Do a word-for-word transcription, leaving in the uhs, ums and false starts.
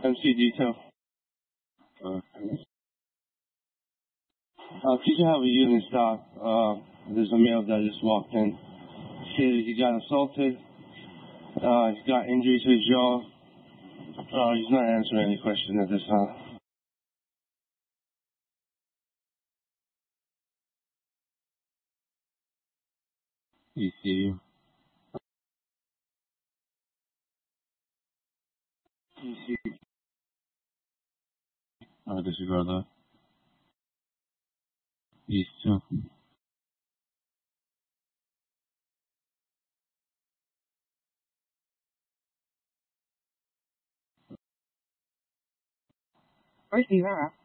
M C detail. Uh, Uh, could you have a unit stop? Uh, there's a male that just walked in. Stated he got assaulted. Uh, he's got injuries to his jaw. Uh, he's not answering any questions at this time. E C U. E C U. Uh, disregard that. East two. Where's Rivera?